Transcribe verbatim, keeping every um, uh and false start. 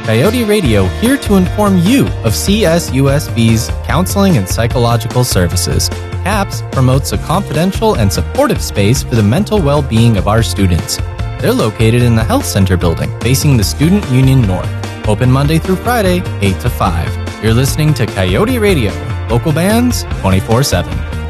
Coyote Radio, here to inform you of C S U S B's counseling and psychological services. CAPS promotes a confidential and supportive space for the mental well-being of our students. They're located in the Health Center building, facing the Student Union North. Open Monday through Friday, eight to five. You're listening to Coyote Radio, local bands, twenty-four seven.